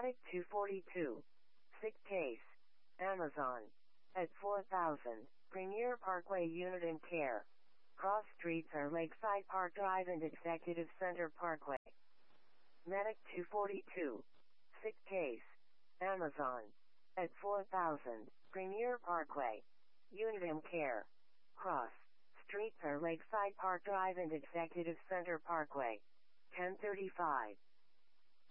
Medic 242. Sick case. Amazon. At 4000, Premier Parkway Unit and Care. Cross streets are Lakeside Park Drive and Executive Center Parkway. Medic 242. Sick case. Amazon. At 4000, Premier Parkway. Unit and Care. Cross streets are Lakeside Park Drive and Executive Center Parkway. 1035.